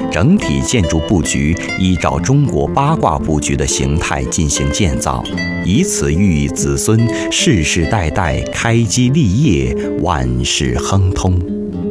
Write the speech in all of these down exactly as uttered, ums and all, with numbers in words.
整体建筑布局依照中国八卦布局的形态进行建造，以此寓意子孙世世代代开基立业，万事亨通。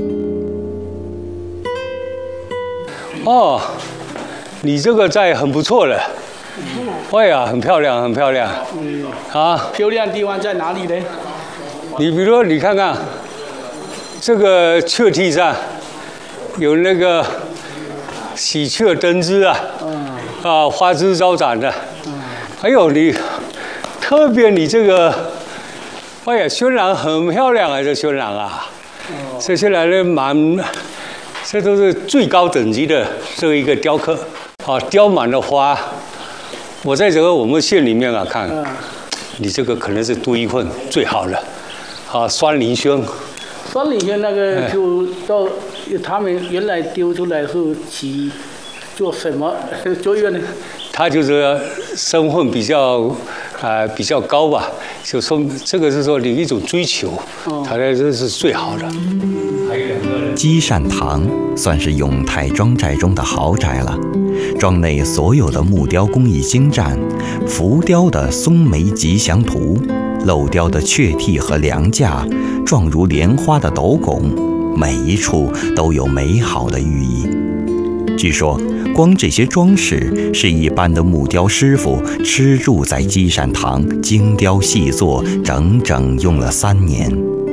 哦，你这个寨很不错了。哎呀，很漂亮，很漂亮。嗯。啊， 漂亮的地方在哪里呢？ 你比如说，你看看这个雀体上有那个喜鹊登枝啊，嗯、啊，花枝招展的。嗯、还有你特别你这个，哎呀，渲染很漂亮啊，这渲染啊，哦、这渲染的蛮，这都是最高等级的这一个雕刻啊，雕满了花。我在这个我们县里面啊看，嗯、你这个可能是独一份最好的，啊，酸林轩。 酸林轩那个就到他们原来丢出来是起做什么作用呢？ 他就是身份比较啊、呃、比较高吧，就说这个是说你一种追求，哦、他这是最好的。还有两个积善堂算是永泰庄寨中的豪宅了。庄内所有的木雕工艺精湛，浮雕的松梅吉祥图，镂雕的雀替和梁架，状如莲花的斗拱，每一处都有美好的寓意。据说，光这些装饰是一般的木雕师傅吃住在积善堂精雕细作，整整用了三年。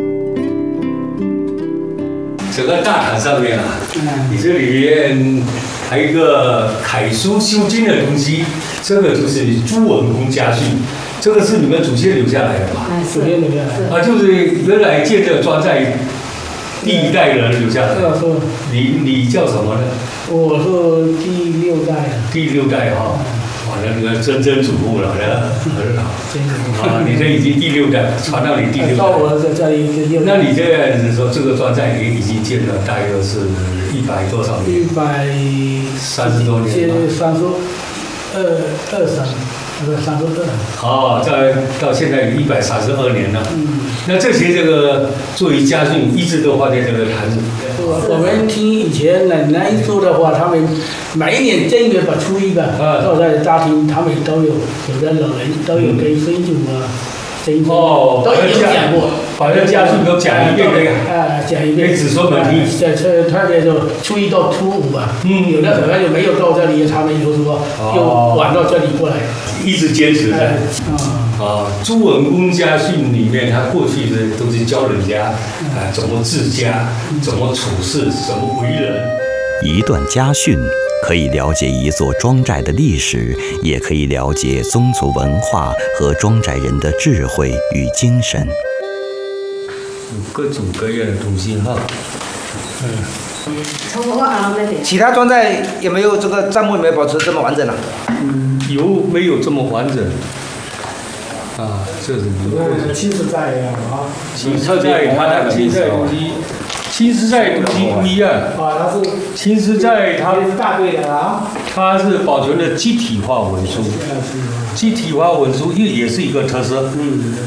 整个大堂上面啊，你这里面还有一个楷书修经的东西，这个就是朱文公家训，这个是你们祖先留下来的吧？ 祖先留下来的。 啊，就是原来建这个庄寨第一代人留下来的。 是。 你你叫什么呢？ 我是第六代。 第六代哈、哦，哇，那个曾曾祖父了，很好。 曾祖父。 啊，你这已经第六代，传到你第六代。 到我这这里第六代。 那你这样子说，这个庄寨也已经建了大约是一百多少年？ 一百三十多年。 三十二二三，那个三十二。 好，在到现在有一百三十二年了。嗯。那这些这个作为家训，一直都放在这个坛子。 我们听以前奶奶说的话，他们每一年正月把初一吧，都在家庭，他们都有有的老人都有跟孙祖啊、曾祖哦， 都有讲过， 把这家训都讲一遍这个， 啊，讲一遍， 给子孙们听。 在这他这就初一到初五吧，嗯，有的可能就没有到这里，他们就说就晚到这里过来， 一直坚持的。啊，朱文公家训里面，他过去的都是教人家啊怎么治家，怎么处事，怎么为人。 一段家训可以了解一座庄寨的历史，也可以了解宗族文化和庄寨人的智慧与精神。 有各种各样的东西哈， 嗯。其他庄寨有没有这个账目有没有保持这么完整啊？ 嗯，有没有这么完整？啊，这是你青石寨一样啊， 青石寨它的青石寨东西，青石寨东西不一样。 啊，它是青石寨它是大队的啊， 它是保存的集体化文书，集体化文书也也是一个特色。嗯，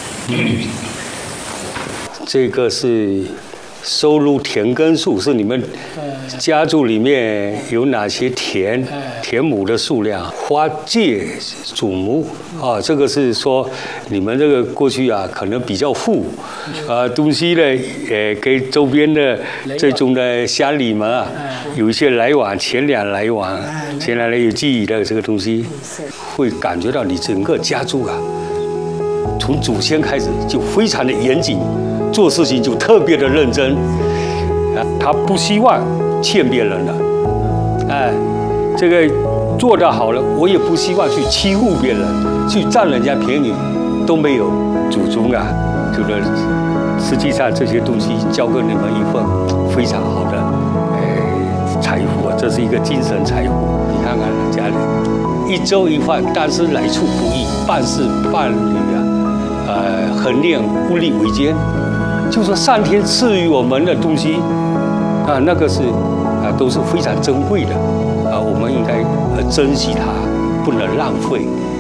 这个是收录田耕数，是你们家族里面有哪些田田亩的数量？花界祖母啊，这个是说你们这个过去啊，可能比较富，啊东西呢，呃，跟周边的这种的乡里们啊，有一些来往，钱粮来往，钱粮来有记忆的这个东西，会感觉到你整个家族啊，从祖先开始就非常的严谨。做事情就特别的认真，啊，他不希望欠别人的，哎，这个做得好了，我也不希望去欺负别人，去占人家便宜，都没有祖宗啊，这个实际上这些东西交给你们一份非常好的，哎，财富啊，这是一个精神财富。你看看家里一粥一饭，但是来处不易，办事办理啊，呃，衡量物力维艰。就说上天赐予我们的东西，啊，那个是啊，都是非常珍贵的，啊，我们应该呃珍惜它，不能浪费。